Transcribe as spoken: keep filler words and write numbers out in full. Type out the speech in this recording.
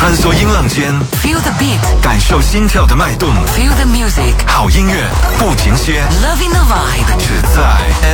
穿梭音浪间 Feel the beat， 感受心跳的脉动。 Feel the music， 好音乐不停歇 Loving the vibe， 只在